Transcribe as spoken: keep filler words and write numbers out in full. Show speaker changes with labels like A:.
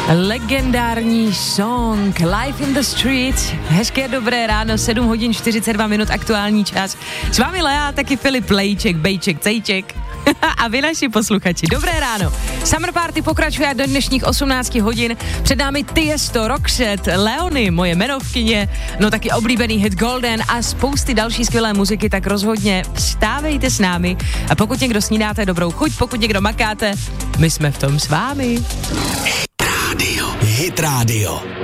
A: Legendární song Life in the Street. Hezké dobré ráno, sedm hodin čtyřicet dva minut aktuální čas. S vámi Lea, taky Filip, Lejček, Bejček, Cejček a vy naši posluchači. Dobré ráno. Summer Party pokračuje do dnešních osmnácti hodin. Před námi Tiesto, Roxette, Leony, moje jmenovkyně, no taky oblíbený hit Golden a spousty další skvělé muziky, tak rozhodně vstávejte s námi. A pokud někdo snídáte, dobrou chuť, pokud někdo makáte, my jsme v tom s vámi.
B: Hit Radio. Hit Radio.